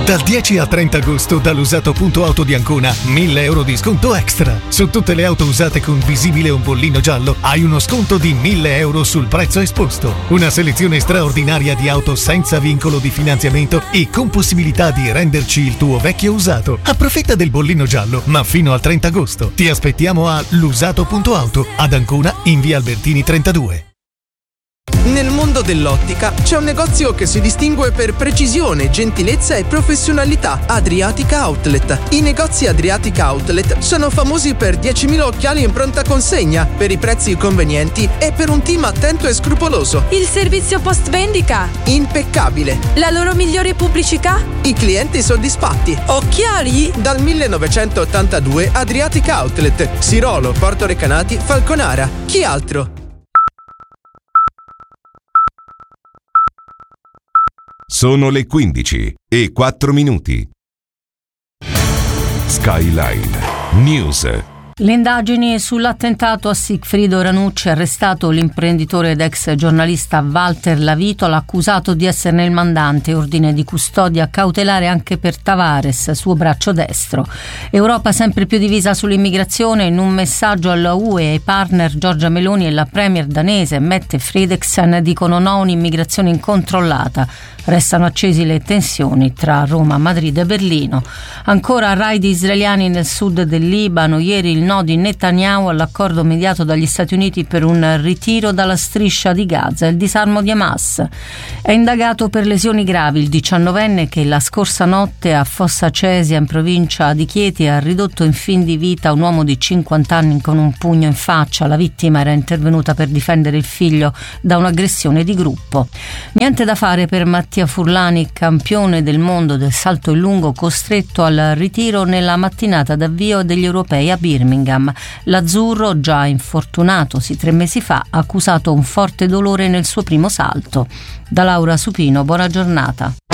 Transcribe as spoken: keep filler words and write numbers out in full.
Dal dieci al trenta agosto dall'usato punto auto di Ancona mille euro di sconto extra. Su tutte le auto usate con visibile o bollino giallo hai uno sconto di mille euro sul prezzo esposto. Una selezione straordinaria di auto senza vincolo di finanziamento e con possibilità di renderci il tuo vecchio usato. Approfitta del bollino giallo, ma fino al trenta agosto. Ti aspettiamo a l'usato punto auto ad Ancona in via Albertini trentadue. Nel mondo dell'ottica c'è un negozio che si distingue per precisione, gentilezza e professionalità: Adriatica Outlet. I negozi Adriatica Outlet sono famosi per diecimila occhiali in pronta consegna, per i prezzi convenienti e per un team attento e scrupoloso. Il servizio post vendita? Impeccabile. La loro migliore pubblicità? I clienti soddisfatti. Occhiali? Dal millenovecentottantadue Adriatica Outlet, Sirolo, Porto Recanati, Falconara. Chi altro? Sono le quindici e quattro minuti. Skyline News. Le indagini sull'attentato a Sigfrido Ranucci, arrestato l'imprenditore ed ex giornalista Walter Lavitola, accusato di esserne il mandante, ordine di custodia cautelare anche per Tavares, suo braccio destro. Europa sempre più divisa sull'immigrazione. In un messaggio alla U E e ai partner, Giorgia Meloni e la premier danese Mette Frederiksen dicono no a un'immigrazione incontrollata. Restano accesi le tensioni tra Roma, Madrid e Berlino. Ancora raid israeliani nel sud del Libano. Ieri il no di Netanyahu all'accordo mediato dagli Stati Uniti per un ritiro dalla striscia di Gaza e il disarmo di Hamas. È indagato per lesioni gravi il diciannovenne che la scorsa notte a Fossa Cesia, in provincia di Chieti, ha ridotto in fin di vita un uomo di cinquanta anni con un pugno in faccia. La vittima era intervenuta per difendere il figlio da un'aggressione di gruppo. Niente da fare per Mattia Furlani, campione del mondo del salto in lungo, costretto al ritiro nella mattinata d'avvio degli europei a Birmingham. L'azzurro, già infortunatosi tre mesi fa, ha accusato un forte dolore nel suo primo salto. Da Laura Supino, buona giornata.